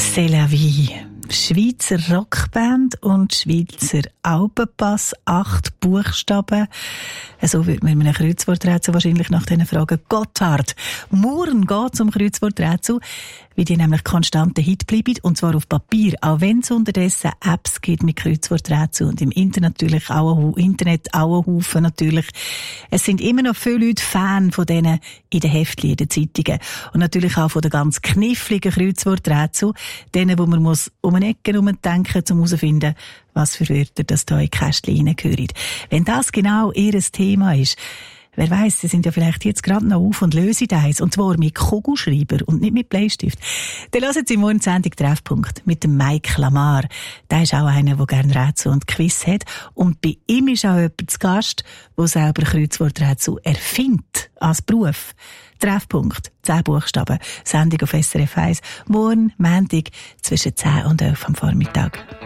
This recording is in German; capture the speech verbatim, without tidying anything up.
C'est la vie. Schweizer Rockband und Schweizer Alpenpass, acht Buchstaben. So würde man mit einem Kreuzworträtsel wahrscheinlich nach diesen Fragen Gotthard. Morgen geht es um Kreuzworträtsel, wie die nämlich konstanter Hit bleiben, und zwar auf Papier, auch wenn es unterdessen Apps gibt mit Kreuzworträtsel und im Internet natürlich auch ein, Internet auch ein Haufen natürlich. Es sind immer noch viele Leute Fan von denen in den Heftchen, in den Zeitungen und natürlich auch von den ganz kniffligen Kreuzworträtsel, denen, wo man muss um eine Ecke herumdenken, um herauszufinden, was für Wörter das da in die Kästchen hineingehören. Wenn das genau ihr Thema ist, wer weiss, sie sind ja vielleicht jetzt gerade noch auf und lösen eins, und zwar mit Kugelschreiber und nicht mit Bleistift. Dann hören Sie morgen die Sendung Treffpunkt mit dem Mike Lamar. Der ist auch einer, der gerne Rätsel und Quiz hat. Und bei ihm ist auch jemand zu Gast, der selber Kreuzworträtsel erfindet als Beruf. Treffpunkt, zehn Buchstaben, Sendung auf S R F eins, morgen, Montag, zwischen zehn und elf am Vormittag.